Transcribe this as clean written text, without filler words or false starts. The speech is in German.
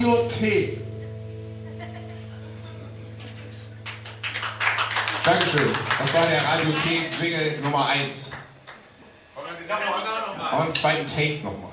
Radio T. Dankeschön. Das war der Radio T Jingle Nummer 1. Und einen zweiten Take nochmal.